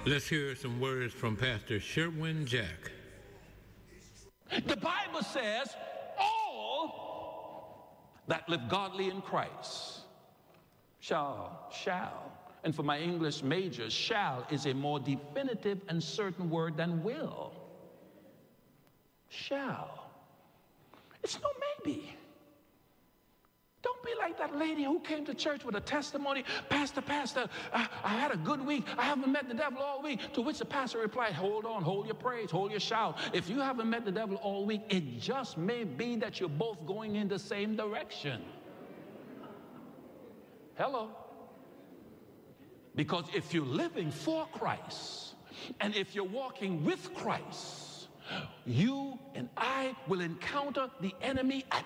Let's hear some words from Pastor Sherwin Jack. The Bible says, all that live godly in Christ shall. And for my English majors, shall is a more definitive and certain word than will. Shall. It's no maybe. Don't be like that lady who came to church with a testimony. Pastor, I had a good week. I haven't met the devil all week. To which the pastor replied, hold on, hold your praise, hold your shout. If you haven't met the devil all week, it just may be that you're both going in the same direction. Hello. Because if you're living for Christ, and if you're walking with Christ, you and I will encounter the enemy at